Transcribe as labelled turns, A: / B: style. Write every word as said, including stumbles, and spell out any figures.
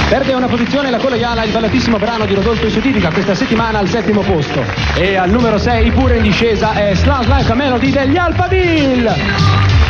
A: Perde una posizione la colleiala, il ballatissimo brano di Rodolfo e Suditica, questa settimana al settimo posto. E al numero sei, pure in discesa, è Sounds Like a Melody degli Alphaville.